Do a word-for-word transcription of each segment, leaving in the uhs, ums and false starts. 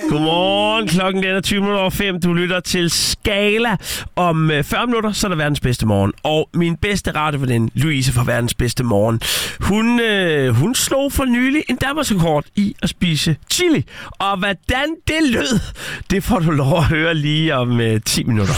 Godmorgen. Klokken er tyve minutter over fem. Du lytter til Skala. Om fyrre minutter, så er der verdens bedste morgen. Og min bedste radioveninde, Louise fra verdens bedste morgen, hun, øh, hun slog for nylig en danmarksrekord i at spise chili. Og hvordan det lød, det får du lov at høre lige om øh, ti minutter.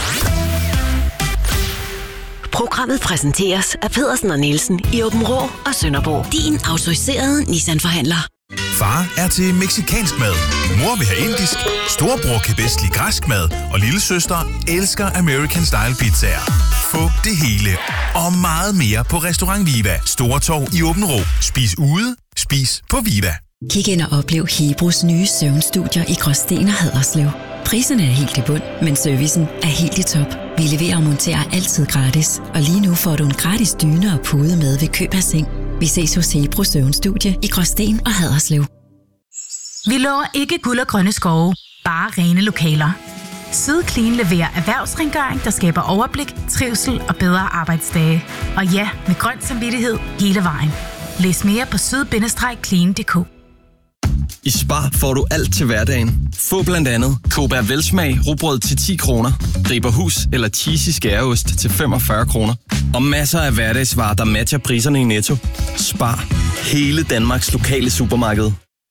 Programmet præsenteres af Pedersen og Nielsen i Aabenraa og Sønderborg. Din autoriserede Nissan-forhandler. Far er til mexicansk mad. Mor vil have indisk. Storebror kan bedst lide græsk mad. Og lillesøster elsker American Style pizzaer. Få det hele og meget mere på Restaurant Viva. Stortorv i Aabenraa. Spis ude. Spis på Viva. Kig ind og oplev Hebros nye søvnstudier i Gråsten og Haderslev. Priserne er helt i bund, men servicen er helt i top. Vi leverer og monterer altid gratis. Og lige nu får du en gratis dyne og pude med ved køb af seng. Vi ses hos Hebro Søvnstudie i Gråsten og Haderslev. Vi lover ikke guld og grønne skove, bare rene lokaler. Sydclean leverer erhvervsrengøring, der skaber overblik, trivsel og bedre arbejdsdage. Og ja, med grøn samvittighed hele vejen. Læs mere på syd bindestreg clean punktum d k. I Spar får du alt til hverdagen. Få blandt andet Coba Velsmag rugbrød til ti kroner, Riberhus eller cheesy skæreost til femogfyrre kroner. Og masser af hverdagsvarer, der matcher priserne i Netto. Spar. Hele Danmarks lokale supermarked.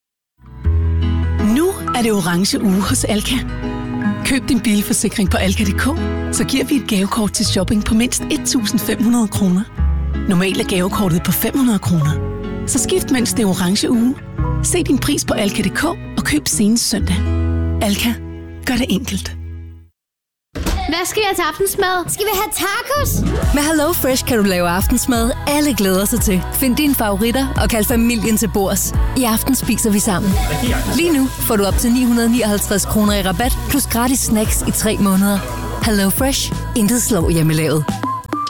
Nu er det orange uge hos Alka. Køb din bilforsikring på alka punktum d k, så giver vi et gavekort til shopping på mindst et tusind fem hundrede kroner. Normalt er gavekortet på fem hundrede kroner. Så skift mens det er orange uge. Se din pris på alka punktum d k og køb senest søndag. Alka. Gør det enkelt. Hvad skal vi have til aftensmad? Skal vi have tacos? Med Hello Fresh kan du lave aftensmad, alle glæder sig til. Find dine favoritter og kald familien til bords. I aften spiser vi sammen. Lige nu får du op til ni hundrede nioghalvtreds kroner i rabat, plus gratis snacks i tre måneder. Hello Fresh. Intet slår hjemmelavet.